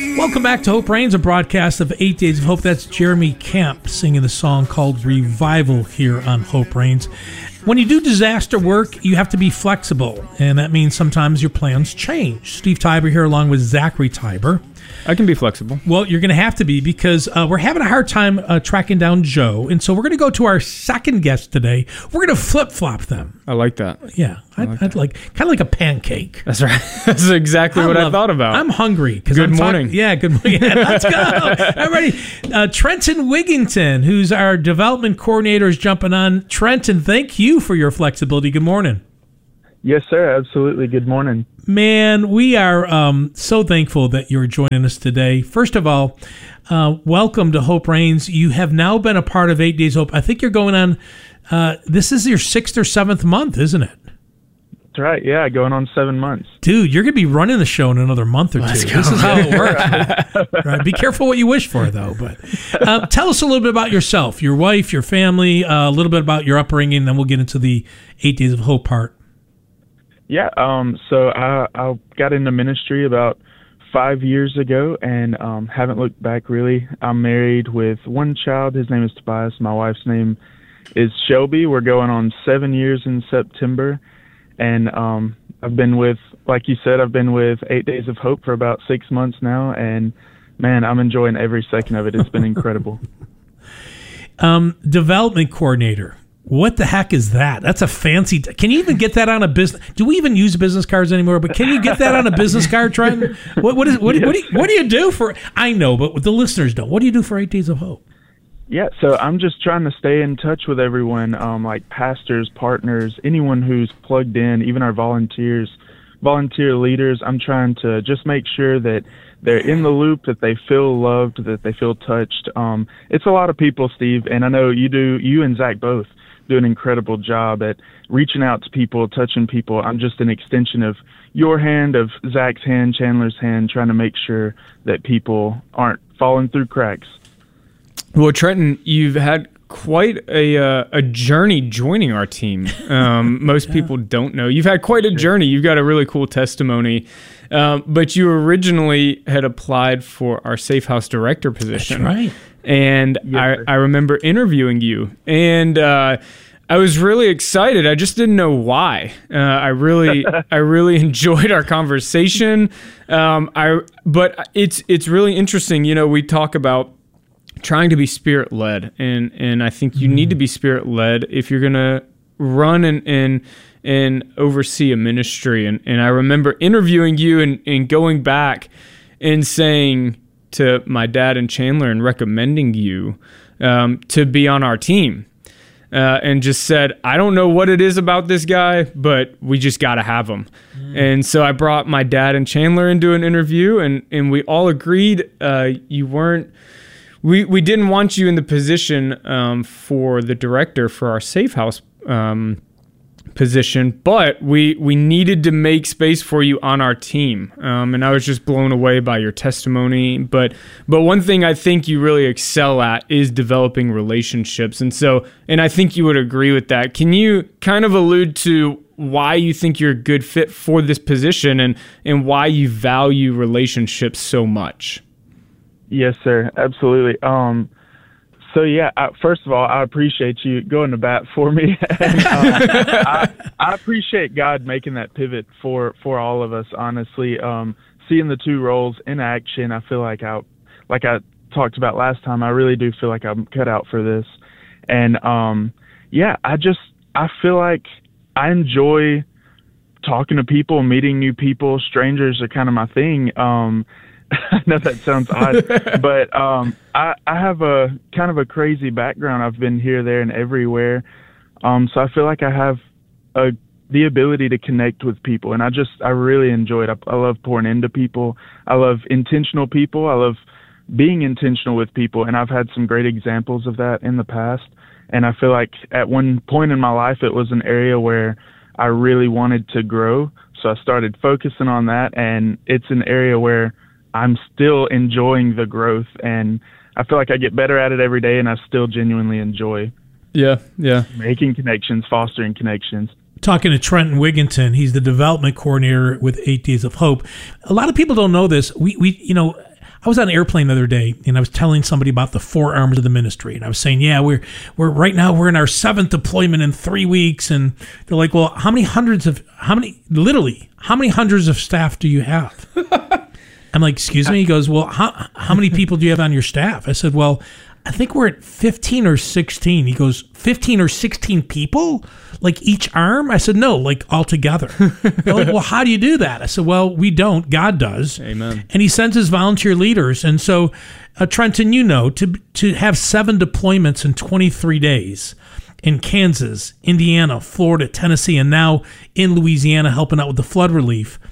Welcome back to Hope Reigns, a broadcast of 8 Days of Hope. That's Jeremy Camp singing the song called Revival here on Hope Reigns. When you do disaster work, you have to be flexible, and that means sometimes your plans change. Steve Tiber here along with Zachary Tiber. I can be flexible. Well, you're going to have to be because we're having a hard time tracking down Joe, and so we're going to go to our second guest today. We're going to flip-flop them. I like that. Yeah, I'd like kind of like a pancake. That's right. That's exactly what I thought about. I'm hungry. Good morning. Good morning. Yeah, let's go. I'm ready. Trenton Wigington, who's our development coordinator, is jumping on. Trenton, thank you for your flexibility. Good morning. Yes, sir. Absolutely. Good morning. Man, we are so thankful that you're joining us today. First of all, welcome to Hope Reigns. You have now been a part of 8 Days Hope. I think you're going on, this is your 6th or 7th month, isn't it? That's right. Yeah, going on 7 months. Dude, you're going to be running the show in another month or two. This is how it works. Right. Be careful what you wish for, though. But tell us a little bit about yourself, your wife, your family, a little bit about your upbringing, then we'll get into the 8 Days of Hope part. Yeah, so I got into ministry about 5 years ago and haven't looked back, really. I'm married with one child. His name is Tobias. My wife's name is Shelby. We're going on 7 years in September. And I've been with, like you said, I've been with 8 Days of Hope for about 6 months now. And, man, I'm enjoying every second of it. It's been incredible. Development coordinator. What the heck is that? That's a fancy... Can you even get that on a business... Do we even use business cards anymore? But can you get that on a business card, Trenton? What do you do for... I know, but the listeners don't. What do you do for 8 Days of Hope? Yeah, so I'm just trying to stay in touch with everyone, like pastors, partners, anyone who's plugged in, even our volunteer leaders. I'm trying to just make sure that they're in the loop, that they feel loved, that they feel touched. It's a lot of people, Steve, and I know you and Zach both do an incredible job at reaching out to people, touching people. I'm just an extension of your hand, of Zach's hand, Chandler's hand, trying to make sure that people aren't falling through cracks. Well, Trenton, you've had quite a journey joining our team. Most people don't know. You've had quite a journey. You've got a really cool testimony. But you originally had applied for our Safe House Director position. That's right. And I remember interviewing you. And I was really excited. I just didn't know why. I really enjoyed our conversation. But it's really interesting. You know, we talk about trying to be spirit-led, and I think you need to be spirit-led if you're going to run and oversee a ministry. And I remember interviewing you and going back and saying to my dad and Chandler and recommending you to be on our team. And just said, I don't know what it is about this guy, but we just got to have him. And so I brought my dad and Chandler into an interview, and we all agreed you weren't. We didn't want you in the position for the director for our Safe House position, but we needed to make space for you on our team. And I was just blown away by your testimony. But one thing I think you really excel at is developing relationships. And I think you would agree with that. Can you kind of allude to why you think you're a good fit for this position and why you value relationships so much? Yes, sir. Absolutely. So yeah, first of all, I appreciate you going to bat for me. And, I appreciate God making that pivot for all of us. Honestly, seeing the two roles in action, I feel like I talked about last time. I really do feel like I'm cut out for this. And yeah, I feel like I enjoy talking to people, meeting new people. Strangers are kind of my thing. I know that sounds odd, but I have a kind of a crazy background. I've been here, there, and everywhere. So I feel like I have the ability to connect with people, and I really enjoy it. I love pouring into people. I love intentional people. I love being intentional with people, and I've had some great examples of that in the past. And I feel like at one point in my life, it was an area where I really wanted to grow. So I started focusing on that, and it's an area where I'm still enjoying the growth, and I feel like I get better at it every day, and I still genuinely enjoy making connections, fostering connections. Talking to Trenton Wigington, he's the development coordinator with 8 Days of Hope. A lot of people don't know this. We I was on an airplane the other day, and I was telling somebody about the 4 arms of the ministry, and I was saying, yeah, we're right now we're in our 7th deployment in 3 weeks, and they're like, well, how many hundreds of staff do you have? I'm like, excuse me? He goes, well, how many people do you have on your staff? I said, well, I think we're at 15 or 16. He goes, 15 or 16 people? Like each arm? I said, no, like all together. They're like, well, how do you do that? I said, well, we don't. God does. Amen. And he sends his volunteer leaders. And so, Trenton, to have 7 deployments in 23 days in Kansas, Indiana, Florida, Tennessee, and now in Louisiana helping out with the flood relief.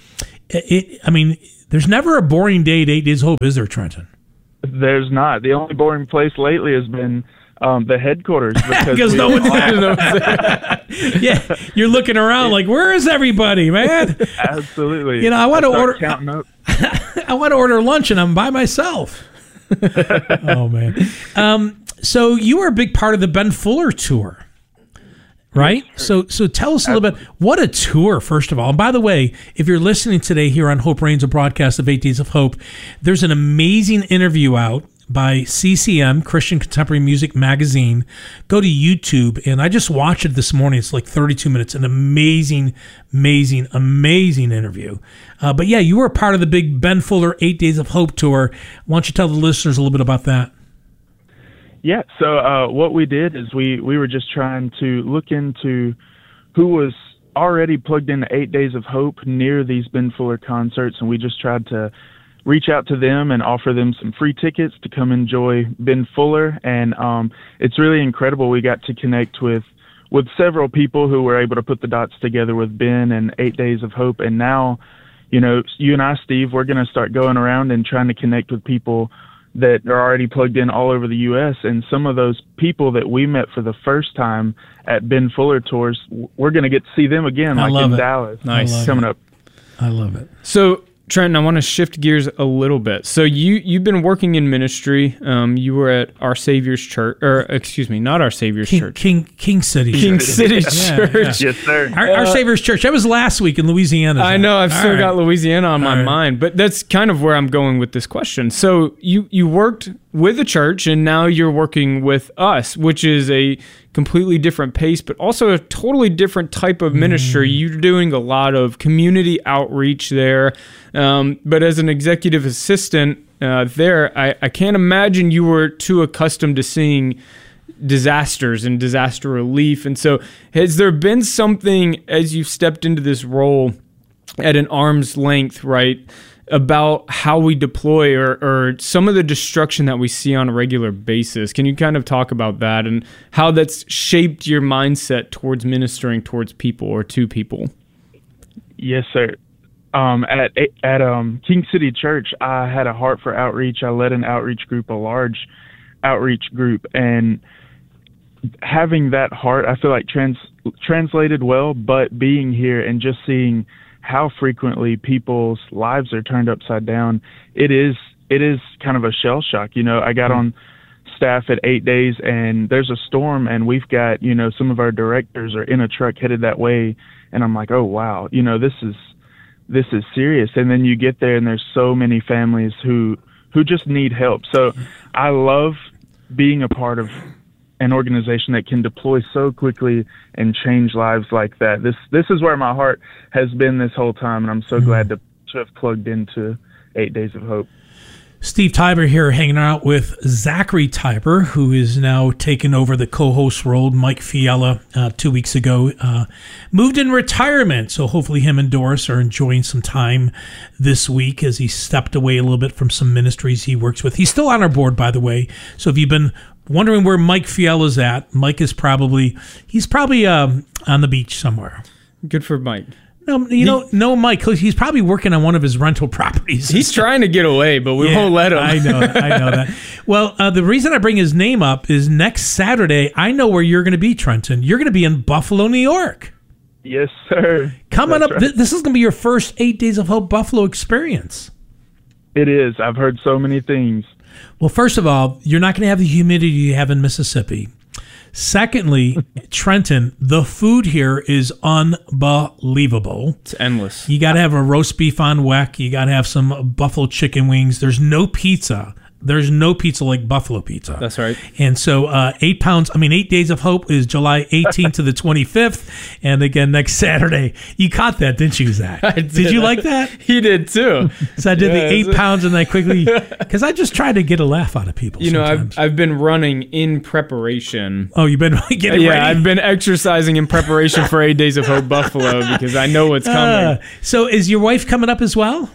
There's never a boring day at 8 Days of Hope, is there, Trenton? There's not. The only boring place lately has been the headquarters because no one's there. Yeah, you're looking around like, where is everybody, man? Absolutely. I want to order. Counting up. I want to order lunch, and I'm by myself. Oh man. So you were a big part of the Ben Fuller tour. Right? So tell us a little bit. What a tour, first of all. And by the way, if you're listening today here on Hope Reigns, a broadcast of 8 Days of Hope, there's an amazing interview out by CCM, Christian Contemporary Music Magazine. Go to YouTube, and I just watched it this morning. It's like 32 minutes. An amazing, amazing, amazing interview. But yeah, you were a part of the big Ben Fuller 8 Days of Hope tour. Why don't you tell the listeners a little bit about that? Yeah, so what we did is we were just trying to look into who was already plugged into 8 Days of Hope near these Ben Fuller concerts, and we just tried to reach out to them and offer them some free tickets to come enjoy Ben Fuller. And it's really incredible. We got to connect with several people who were able to put the dots together with Ben and 8 Days of Hope. And now, you and I, Steve, we're going to start going around and trying to connect with people that are already plugged in all over the U.S. And some of those people that we met for the first time at Ben Fuller tours, we're going to get to see them again, like in Dallas. Nice. Coming up. I love it. So, Trenton, I want to shift gears a little bit. So you've been working in ministry. You were at Our Savior's Church, or excuse me, not Our Savior's Church. King City King Church. City Church. Yes, sir. Our Savior's Church. That was last week in Louisiana. I know. I've still got Louisiana on my mind, but that's kind of where I'm going with this question. So you worked with a church, and now you're working with us, which is a completely different pace, but also a totally different type of ministry. You're doing a lot of community outreach there. But as an executive assistant there, I can't imagine you were too accustomed to seeing disasters and disaster relief. And so has there been something as you've stepped into this role at an arm's length, right, about how we deploy or some of the destruction that we see on a regular basis? Can you kind of talk about that and how that's shaped your mindset towards ministering towards people or to people? Yes, sir. At King City Church, I had a heart for outreach. I led an outreach group, a large outreach group, and having that heart, I feel like translated well, but being here and just seeing how frequently people's lives are turned upside down, it is kind of a shell shock. I got on staff at 8 Days, and there's a storm, and we've got, some of our directors are in a truck headed that way, and I'm like, oh wow, this is serious. And then you get there, and there's so many families who just need help. So I love being a part of an organization that can deploy so quickly and change lives like that. This is where my heart has been this whole time, and I'm so glad to have plugged into 8 Days of Hope. Steve Tybor here, hanging out with Zachary Tybor, who is now taken over the co-host role. Mike Fiala 2 weeks ago moved in retirement, so hopefully him and Doris are enjoying some time this week as he stepped away a little bit from some ministries he works with. He's still on our board, by the way, so if you've been wondering where Mike Fiala's at, Mike is probably on the beach somewhere. Good for Mike. No, Mike. He's probably working on one of his rental properties. He's trying to get away, but we won't let him. I know that. Well, the reason I bring his name up is next Saturday, I know where you're going to be, Trenton. You're going to be in Buffalo, New York. Yes, sir. Coming up, right. This is going to be your first 8 Days of Hope Buffalo experience. It is. I've heard so many things. Well, first of all, you're not going to have the humidity you have in Mississippi. Secondly, Trenton, the food here is unbelievable. It's endless. You got to have a roast beef on weck. You got to have some buffalo chicken wings. There's no pizza. There's no pizza like buffalo pizza. That's right. And so 8 Days of Hope is July 18th to the 25th. And again, next Saturday. You caught that, didn't you, Zach? I did. Did you like that? He did too. So I did the 8 pounds and I quickly, because I just try to get a laugh out of people. You know, sometimes. I've been running in preparation. Oh, you've been getting ready? I've been exercising in preparation for 8 Days of Hope Buffalo because I know what's coming. So is your wife coming up as well?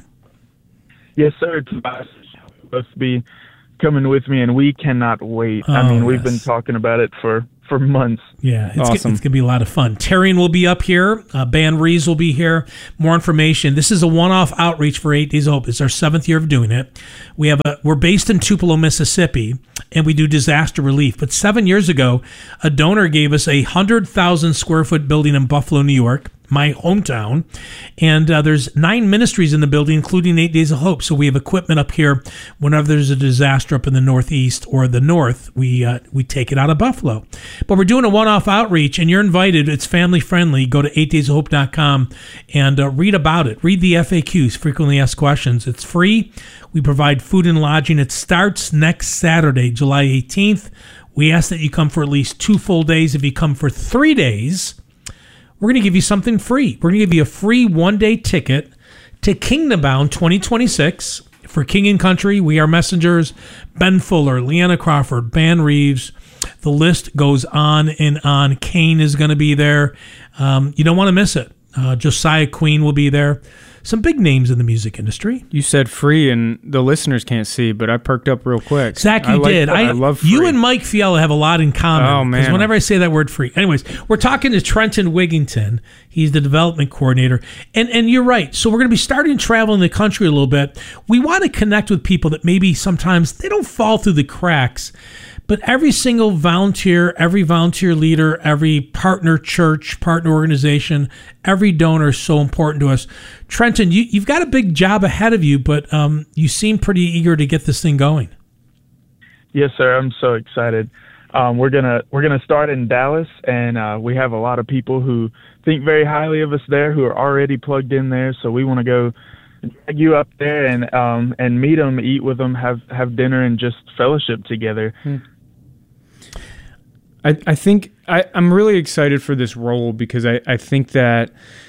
Yes, sir. Tobias is supposed to be coming with me, and we cannot wait. I mean, we've been talking about it for months. Yeah, it's awesome. It's going to be a lot of fun. Terrian will be up here. Ban Reeves will be here. More information. This is a one-off outreach for 8 Days of Hope. It's our 7th year of doing it. We're based in Tupelo, Mississippi, and we do disaster relief. But 7 years ago, a donor gave us a 100,000 square foot building in Buffalo, New York, my hometown, and there's 9 ministries in the building, including 8 Days of Hope. So we have equipment up here. Whenever there's a disaster up in the Northeast or the North, we take it out of Buffalo. But we're doing a one-off outreach, and you're invited. It's family friendly. Go to 8daysofhope.com and read about it. Read the FAQs, frequently asked questions. It's free. We provide food and lodging. It starts next Saturday, July 18th. We ask that you come for at least 2 full days. If you come for 3 days, we're going to give you something free. We're going to give you a free 1-day ticket to Kingdom Bound 2026 for King and Country. We Are Messengers, Ben Fuller, Leanna Crawford, Ban Reeves. The list goes on and on. Kane is going to be there. You don't want to miss it. Josiah Queen will be there. Some big names in the music industry. You said free, and the listeners can't see, but I perked up real quick. Zach, you did. I love free. You and Mike Fiala have a lot in common. Oh, man. Because whenever I say that word free. Anyways, we're talking to Trenton Wigington. He's the development coordinator. And you're right. So we're going to be starting traveling the country a little bit. We want to connect with people that maybe sometimes they don't fall through the cracks. But every single volunteer, every volunteer leader, every partner church, partner organization, every donor is so important to us. Trenton, you've got a big job ahead of you, but you seem pretty eager to get this thing going. Yes, sir. I'm so excited. We're gonna start in Dallas, and we have a lot of people who think very highly of us there, who are already plugged in there. So we want to go drag you up there and meet them, eat with them, have dinner, and just fellowship together. I think I'm really excited for this role because I think that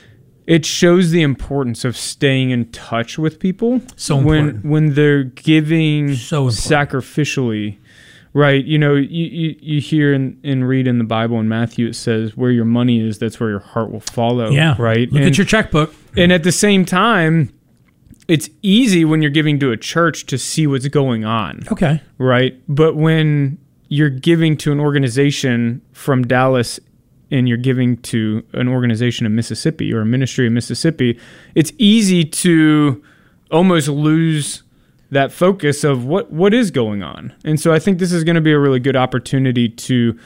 it shows the importance of staying in touch with people. So important. When they're giving so sacrificially, right? You know, you hear and read in the Bible in Matthew, it says, where your money is, that's where your heart will follow. Yeah. Right? Look at your checkbook. And at the same time, it's easy when you're giving to a church to see what's going on. Okay. Right? But when you're giving to an organization from Dallas and you're giving to an organization in Mississippi or a ministry in Mississippi, it's easy to almost lose that focus of what is going on. And so I think this is going to be a really good opportunity to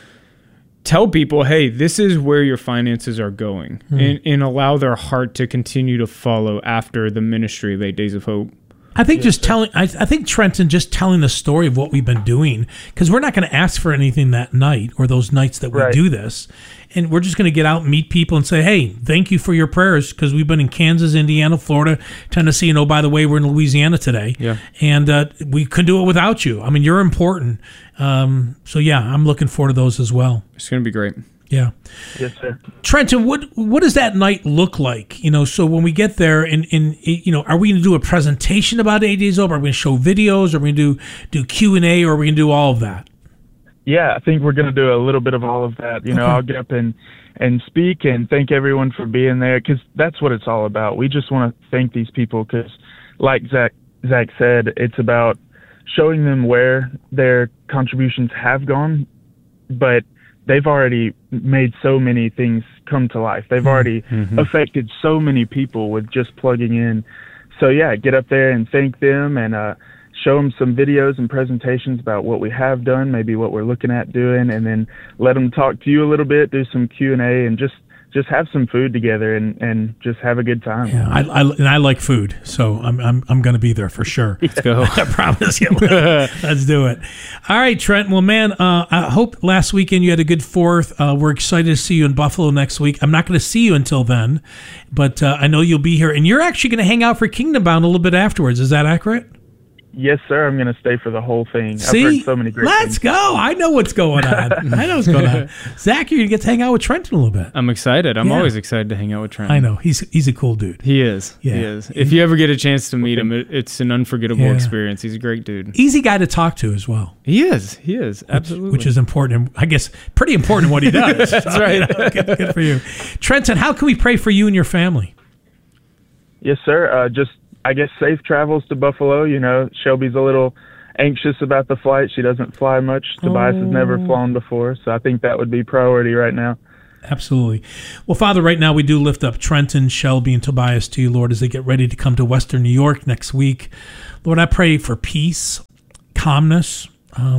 tell people, hey, this is where your finances are going, and allow their heart to continue to follow after the ministry of 8 Days of Hope. I think I think Trenton just telling the story of what we've been doing, because we're not going to ask for anything that night or those nights that we do this. And we're just going to get out and meet people and say, hey, thank you for your prayers, because we've been in Kansas, Indiana, Florida, Tennessee, and oh, by the way, we're in Louisiana today. Yeah. And we couldn't do it without you. I mean, you're important. So, yeah, I'm looking forward to those as well. It's going to be great. Yeah. Yes, sir. Trenton, what does that night look like? You know, so when we get there, and you know, are we going to do a presentation about 8 Days Over? Are we going to show videos? Are we going to do Q&A? Or are we going to do all of that? Yeah, I think we're going to do a little bit of all of that. You know, I'll get up and speak and thank everyone for being there, because that's what it's all about. We just want to thank these people because, like Zach said, it's about showing them where their contributions have gone, but they've already made so many things come to life. They've already affected so many people with just plugging in. So, yeah, get up there and thank them and show them some videos and presentations about what we have done, maybe what we're looking at doing, and then let them talk to you a little bit, do some Q&A, and just just have some food together and just have a good time. Yeah, I like food, so I'm going to be there for sure. Let's go. I promise you. Let's do it. All right, Trent. Well, man, I hope last weekend you had a good 4th. We're excited to see you in Buffalo next week. I'm not going to see you until then, but I know you'll be here, and you're actually going to hang out for Kingdom Bound a little bit afterwards. Is that accurate? Yes, sir. I'm going to stay for the whole thing. See? I've heard so many great Let's things. go. I know what's going on. I know what's going on. Zach, you're going to get to hang out with Trent a little bit. I'm excited. I'm Yeah. always excited to hang out with Trent. I know. He's a cool dude. He is. Yeah. He is. If you ever get a chance to meet him, it's an unforgettable experience. He's a great dude. Easy guy to talk to as well. He is. He is. Absolutely. Which is important. I guess pretty important in what he does. That's right. Good for you. Trenton, how can we pray for you and your family? Yes, sir. Just, I guess, safe travels to Buffalo. You know, Shelby's a little anxious about the flight. She doesn't fly much. Tobias has never flown before, so I think that would be priority right now. Absolutely. Well, Father, right now we do lift up Trenton, Shelby, and Tobias to you, Lord, as they get ready to come to Western New York next week. Lord, I pray for peace, calmness,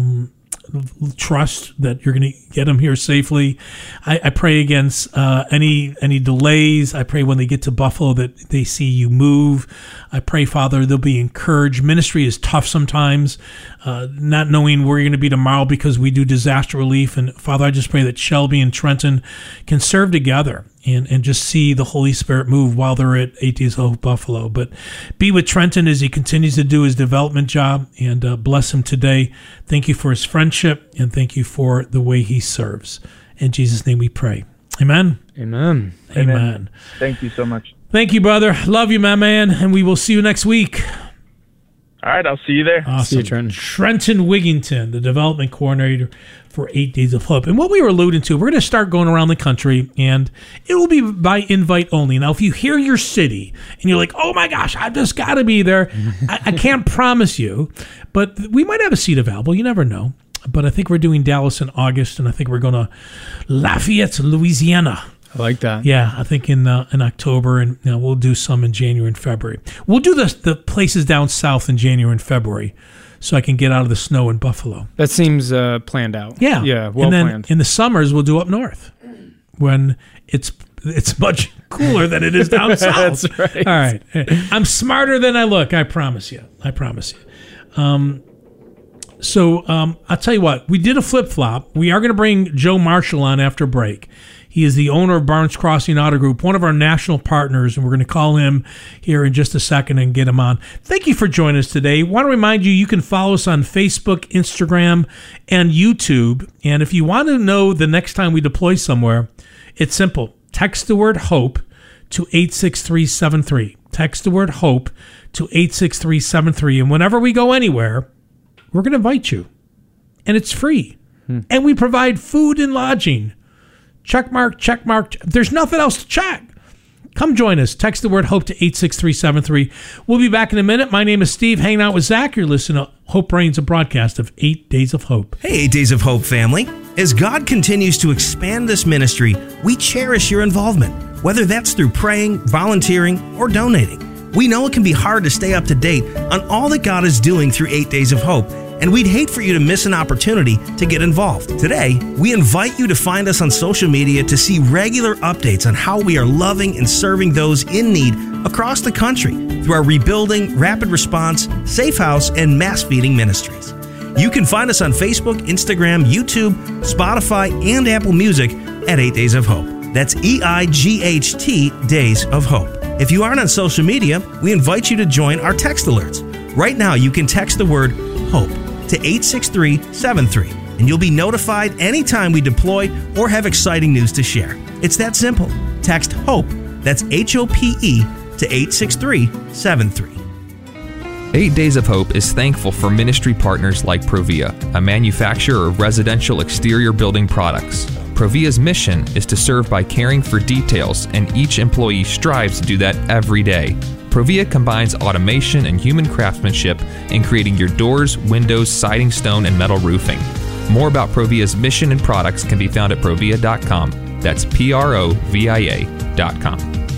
trust that you're going to get them here safely. I pray against any delays. I pray when they get to Buffalo that they see you move. I pray, Father, they'll be encouraged. Ministry is tough sometimes, not knowing where you're going to be tomorrow because we do disaster relief. And Father, I just pray that Shelby and Trenton can serve together and just see the Holy Spirit move while they're at 8 Days of Hope Buffalo. But be with Trenton as he continues to do his development job, and bless him today. Thank you for his friendship, and thank you for the way he serves. In Jesus' name we pray. Amen. Amen. Amen. Thank you so much. Thank you, brother. Love you, my man, and we will see you next week. All right, I'll see you there. Awesome. See you, Trenton. Trenton Wigington, the development coordinator for 8 Days of Hope. And what we were alluding to, we're going to start going around the country, and it will be by invite only. Now, if you hear your city and you're like, oh my gosh, I've just got to be there, I can't promise you, but we might have a seat available. You never know. But I think we're doing Dallas in August, and I think we're going to Lafayette, Louisiana. I like that. Yeah, I think in October, and we'll do some in January and February. We'll do the places down south in January and February, so I can get out of the snow in Buffalo. That seems planned out. Yeah, Yeah, well and then planned. in the summers we'll do up north when it's much cooler than it is down south. That's right. All right, I'm smarter than I look. I promise you. So I'll tell you what. We did a flip flop. We are going to bring Joe Marshall on after break. He is the owner of Barnes Crossing Auto Group, one of our national partners, and we're going to call him here in just a second and get him on. Thank you for joining us today. I want to remind you can follow us on Facebook, Instagram, and YouTube. And if you want to know the next time we deploy somewhere, it's simple. Text the word HOPE to 86373. Text the word HOPE to 86373. And whenever we go anywhere, we're going to invite you. And it's free. And we provide food and lodging. Check mark. There's nothing else to check. Come join us. Text the word HOPE to 86373. We'll be back in a minute. My name is Steve, hanging out with Zach. You're listening to Hope Reigns, a broadcast of 8 Days of Hope. Hey, 8 Days of Hope family. As God continues to expand this ministry, we cherish your involvement, whether that's through praying, volunteering, or donating. We know it can be hard to stay up to date on all that God is doing through 8 Days of Hope, and we'd hate for you to miss an opportunity to get involved. Today, we invite you to find us on social media to see regular updates on how we are loving and serving those in need across the country through our Rebuilding, Rapid Response, Safe House, and Mass Feeding ministries. You can find us on Facebook, Instagram, YouTube, Spotify, and Apple Music at 8 Days of Hope. That's EIGHT Days of Hope. If you aren't on social media, we invite you to join our text alerts. Right now, you can text the word HOPE to 86373, and you'll be notified anytime we deploy or have exciting news to share. It's that simple. Text HOPE, that's HOPE, to 86373. 8 Days of Hope is thankful for ministry partners like Provia, a manufacturer of residential exterior building products. Provia's mission is to serve by caring for details, and each employee strives to do that every day. Provia combines automation and human craftsmanship in creating your doors, windows, siding, stone, and metal roofing. More about Provia's mission and products can be found at provia.com. That's PROVIA.com.